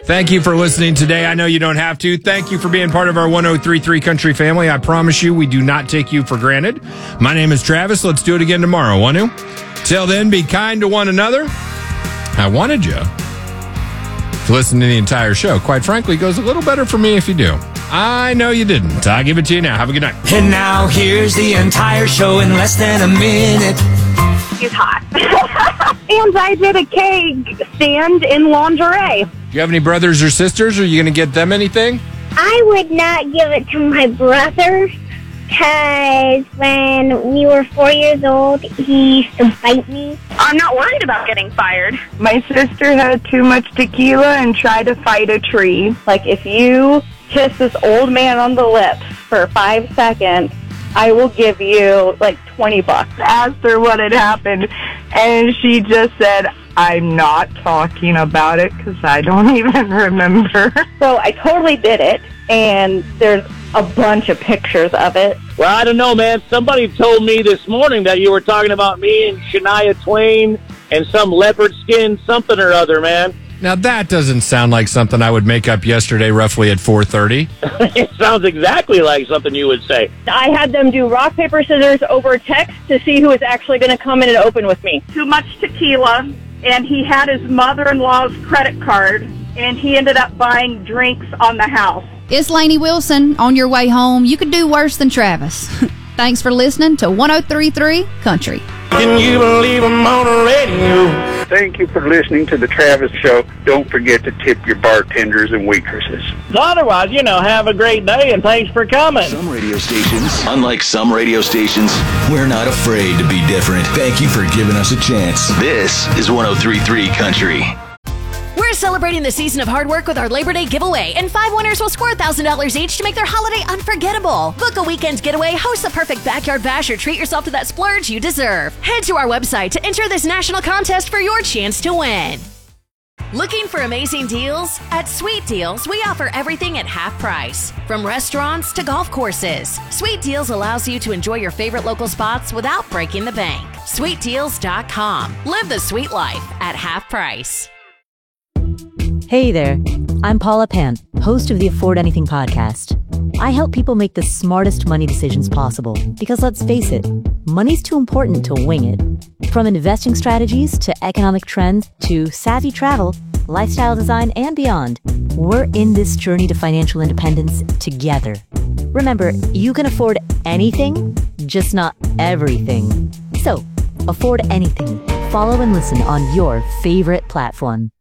Thank you for listening today. I know you don't have to. Thank you for being part of our 1033 Country family. I promise you, we do not take you for granted. My name is Travis. Let's do it again tomorrow, want to? Till then, be kind to one another. I wanted you to listen to the entire show. Quite frankly, it goes a little better for me if you do. I know you didn't. I'll give it to you now. Have a good night. And now here's the entire show in less than a minute. He's hot. And I did a keg stand in lingerie. Do you have any brothers or sisters? Are you going to get them anything? I would not give it to my brother because when we were 4 years old, he used to bite me. I'm not worried about getting fired. My sister had too much tequila and tried to fight a tree. Like, if you kiss this old man on the lips for 5 seconds, I will give you, like, $20. Asked her what had happened, and she just said, I'm not talking about it because I don't even remember. So I totally did it, and there's a bunch of pictures of it. Well, I don't know, man. Somebody told me this morning that you were talking about me and Shania Twain and some leopard skin something or other, man. Now, that doesn't sound like something I would make up yesterday roughly at 4:30. It sounds exactly like something you would say. I had them do rock, paper, scissors over text to see who was actually going to come in and open with me. Too much tequila, and he had his mother-in-law's credit card, and he ended up buying drinks on the house. It's Lainey Wilson. On your way home, you could do worse than Travis. Thanks for listening to 1033 Country. Can you believe I'm on the radio? Thank you for listening to the Travis Show. Don't forget to tip your bartenders and waitresses. Otherwise, have a great day, and thanks for coming. Some radio stations, unlike some radio stations, we're not afraid to be different. Thank you for giving us a chance. This is 1033 Country. We're celebrating the season of hard work with our Labor Day giveaway, and 5 winners will score $1,000 each to make their holiday unforgettable. Book a weekend getaway, host a perfect backyard bash, or treat yourself to that splurge you deserve. Head to our website to enter this national contest for your chance to win. Looking for amazing deals? At Sweet Deals, we offer everything at half price. From restaurants to golf courses, Sweet Deals allows you to enjoy your favorite local spots without breaking the bank. SweetDeals.com. Live the sweet life at half price. Hey there, I'm Paula Pant, host of the Afford Anything podcast. I help people make the smartest money decisions possible because, let's face it, money's too important to wing it. From investing strategies to economic trends to savvy travel, lifestyle design, and beyond, we're in this journey to financial independence together. Remember, you can afford anything, just not everything. So, afford anything. Follow and listen on your favorite platform.